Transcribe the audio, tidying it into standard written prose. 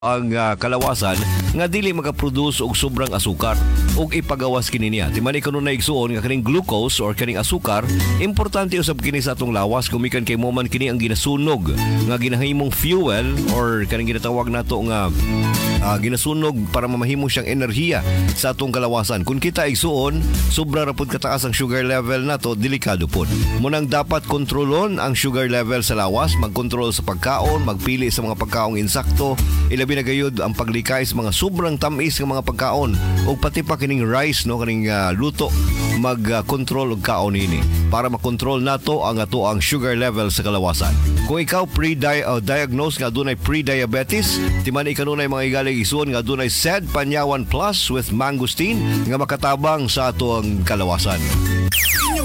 ang kalawasan nga dili makaproduce og sobrang asukar ug ipagawas kini niya. Timani kanon na igsuon nga kaning glucose or kaning asukar, importante usab kini sa atong lawas gumikan kay moman kini ang ginasunog nga ginahimong fuel or kaning ginatawag nato nga ginasunog para mamahimo siyang enerhiya sa atong kalawasan. Kung kita igsuon, sobra ra pud kataas ang sugar level nato, delikado pod. Munang dapat kontrolon ang sugar level sa lawas, magkontrol sa pagkaon, magpili sa mga pagkaong insakto, ilabi na gayud ang paglikay sa mga sobrang tamis nga mga pagkaon o pati pa kining rice no kaning luto, mag-control og kaon ini para makontrol nato ang sugar level sa kalawasan. Kung ikaw diagnosed nga adunay pre-diabetes, timani kanunay mga igaling isuon nga adunay SED Panyawan Plus with mangosteen nga makatabang sa ato ang kalawasan.